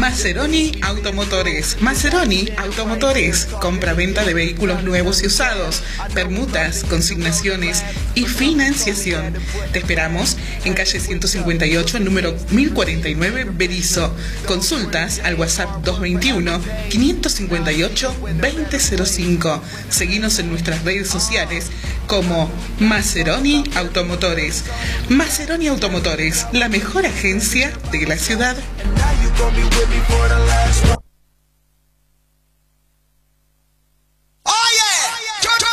Maseroni Automotores. Maseroni Automotores. Compra-venta de vehículos nuevos y usados, permutas, consignaciones y financiación. Te esperamos en calle 158, número 1049, Berisso. Consultas al WhatsApp 221-558-2005. Seguinos en nuestras redes sociales como Maseroni Automotores. Maseroni Automotores, la mejor agencia de la ciudad.